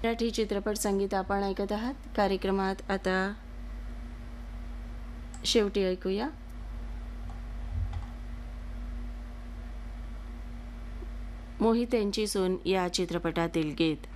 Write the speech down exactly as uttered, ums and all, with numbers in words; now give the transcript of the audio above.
मराठी चित्रपट संगीत आपण ऐकत आहात. कार्यक्रमात आता शेवटी ऐकूया मोहित यांची सून या चित्रपटातील गीत.